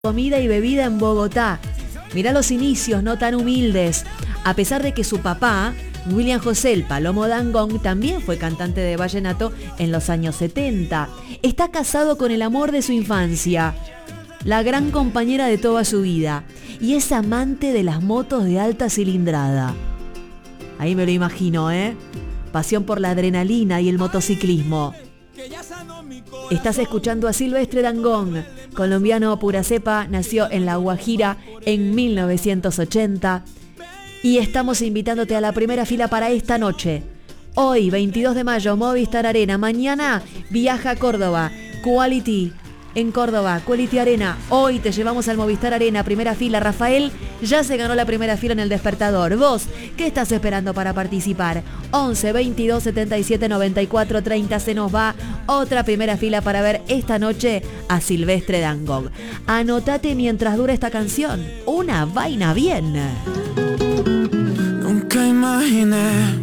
comida y bebida en Bogotá. Mirá los inicios no tan humildes. A pesar de que su papá, William José el Palomo Dangond, también fue cantante de vallenato en los años 70. Está casado con el amor de su infancia, la gran compañera de toda su vida, y es amante de las motos de alta cilindrada. Ahí me lo imagino, ¿eh? Pasión por la adrenalina y el motociclismo. Estás escuchando a Silvestre Dangond, colombiano pura cepa, nació en La Guajira en 1980 y estamos invitándote a la primera fila para esta noche. Hoy, 22 de mayo, Movistar Arena. Mañana viaja a Córdoba, Quality en Córdoba, Quality Arena. Hoy te llevamos al Movistar Arena, primera fila. Rafael ya se ganó la primera fila en el despertador. ¿Vos qué estás esperando para participar? 11 22 77 94 30. Se nos va otra primera fila para ver esta noche a Silvestre Dangond. Anotate mientras dura esta canción. Una vaina bien. Nunca imaginé